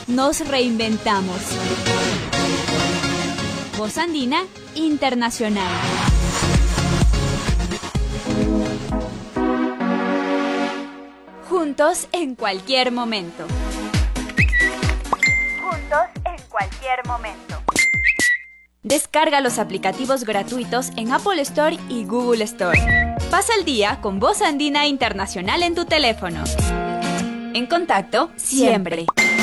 nos reinventamos. Voz Andina Internacional. Juntos en cualquier momento. Juntos en cualquier momento. Descarga los aplicativos gratuitos en Apple Store y Google Store. Pasa el día con Voz Andina Internacional en tu teléfono. En contacto siempre.